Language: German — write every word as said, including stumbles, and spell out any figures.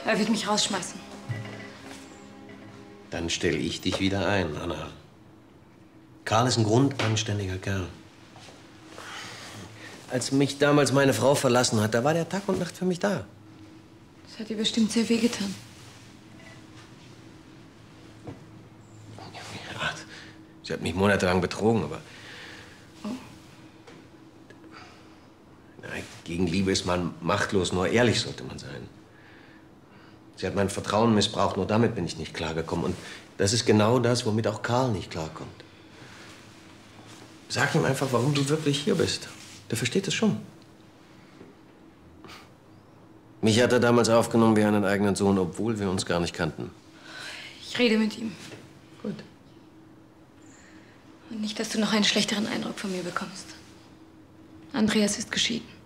Er wird mich rausschmeißen. Dann stelle ich dich wieder ein, Anna. Karl ist ein grundanständiger Kerl. Als mich damals meine Frau verlassen hat, da war der Tag und Nacht für mich da. Das hat ihr bestimmt sehr wehgetan. Ja, sie hat mich monatelang betrogen, aber... Oh. Na, gegen Liebe ist man machtlos, nur ehrlich sollte man sein. Sie hat mein Vertrauen missbraucht, nur damit bin ich nicht klargekommen. Und das ist genau das, womit auch Karl nicht klarkommt. Sag ihm einfach, warum du wirklich hier bist. Der versteht es schon. Mich hat er damals aufgenommen wie einen eigenen Sohn, obwohl wir uns gar nicht kannten. Ich rede mit ihm. Gut. Und nicht, dass du noch einen schlechteren Eindruck von mir bekommst. Andreas ist geschieden.